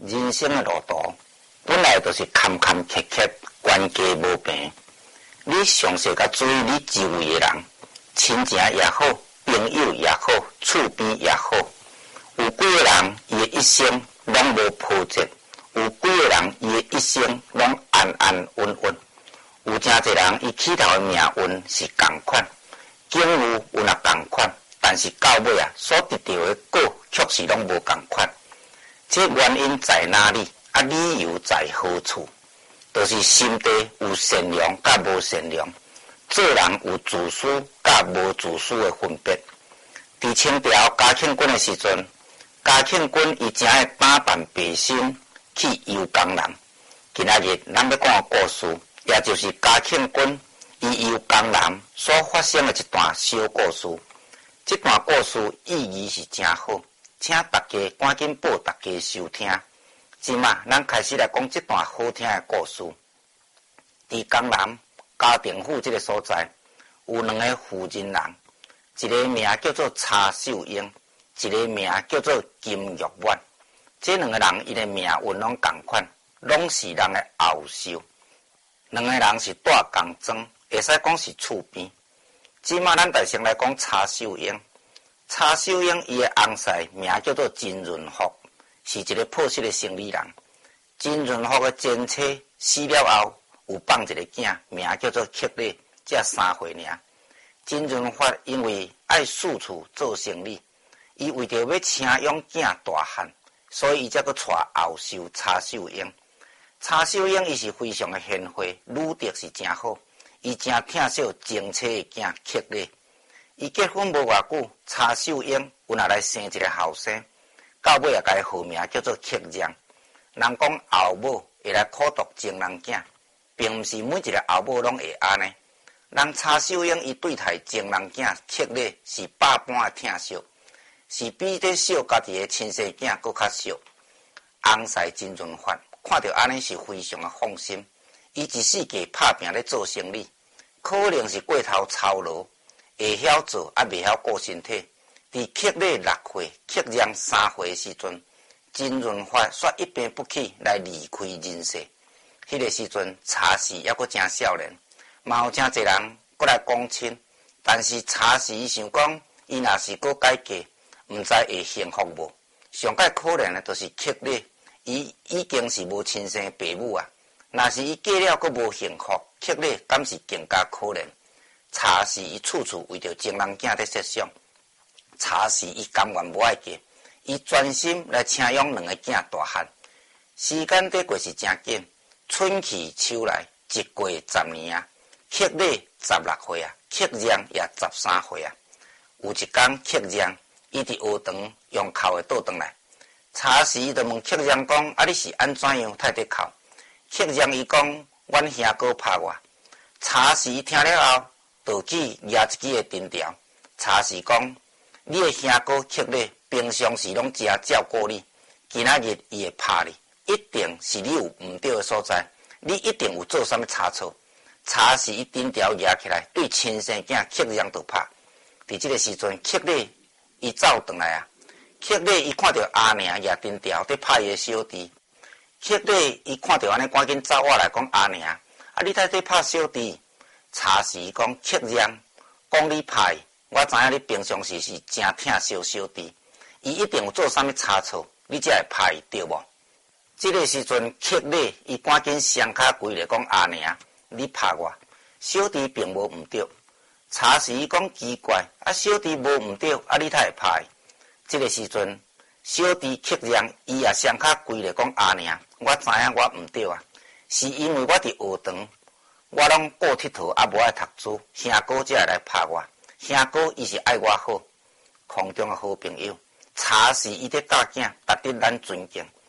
人生的路途本来就是坎坎坷坷、关家无平。你详细甲注意你周围的人，亲情也好，朋友也好，厝边也好，有几个人伊的一生拢无波折，有几个人伊的一生拢安安稳稳。有真侪人伊起头的命运是共款，境遇有若共款，但是到尾所得到的果却是拢无共款。这原因在哪里？理由在何处？就是心地有善良甲无善良，做人有自私甲无自私的分别。伫清朝嘉庆君的时阵，嘉庆君伊真会打扮白身去游江南。今仔日咱要讲的故事，也就是嘉庆君伊游江南所发生的一段小故事。这段故事意义是真好，请大家赶紧报大家收听。即马咱开始来讲这段好听的故事。伫江南嘉定府这个所在，有两个妇人人，一个名叫做查秀英，一个名叫做金玉婉。这两个人伊的命运拢同款，拢是人的后寿。两个人是住共庄，会使讲是厝边。即马咱大先来讲查秀英。查秀英伊的翁婿名叫做金润福，是一个破失的生理人。金润福的前妻死了后，有放一个囝，名叫做克礼，才3岁尔。金润福因为爱四处做生意，伊为着要请养囝大汉，所以伊才搁娶后寿查秀英。查秀英伊是非常的贤惠，女德是真好，伊真疼惜前妻的囝克礼。伊结婚无偌久，查秀英有若来生一个后生，到尾也甲伊号名叫做克让。人讲后母会来苦读情人囝，并毋是每一个后母拢会安尼。人查秀英伊对待情人囝克礼是百般的疼惜，是比这惜家己的亲生囝搁较惜。翁婿金润发看到安尼是非常的放心，伊一世纪拍拼咧做生意，可能是过头操劳。会晓做，未晓顾身体。伫克礼6岁，克让3岁时阵，金润发煞一病不起来离开人世。迄个时阵，查氏还阁真少年，嘛有真侪人阁来讲亲。但是查氏伊想讲，伊若是阁改嫁，毋知会幸福无？上界可能的就是克礼，伊已经是无亲生爸母啊。若是伊嫁了阁无幸福，克礼敢是更加可怜。查氏伊处处为着情人囝在设想，查氏伊甘愿无爱嫁，伊专心来请养两个囝大汉。时间在过是真紧，春去秋来，一过10年啊。克礼16岁啊，克让也13岁啊。有一天，克让伊伫学堂用哭的倒转来，查氏伊就问克让讲：啊，你是安怎样太伫哭？克让伊讲：阮兄哥拍我。查氏伊听了后，倒去抓一支的藤条。查氏讲：你的兄哥克礼平常时拢真照顾你，今仔日伊会拍你，一定是你有毋对的所在，你一定有做啥物差错。查氏伊藤条抓起来，对亲生囝克让就拍。伫这个时阵，克礼伊走转来啊。克礼伊看到阿娘抓藤条在拍伊的小弟，克礼伊看到安尼，赶紧走过来讲：阿娘，啊你在拍小弟？查氏讲：克让，讲你拍，我知影你平常时是真疼惜小弟，伊一定有做啥物差错，你才会拍伊对无？这个时阵，克礼伊赶紧双脚跪咧讲：阿娘，你拍我，小弟并无毋对。查氏伊讲奇怪，啊小弟无毋对，啊你才会拍？这个时阵，小弟克让伊也双脚跪咧讲：阿娘，我知影我毋对啊，是因为我伫学堂。我拢顾佚佗，也无爱读书，兄哥才会来拍我。兄哥伊是爱我好，空中的好朋友。查氏伊在教囝，值得咱尊敬。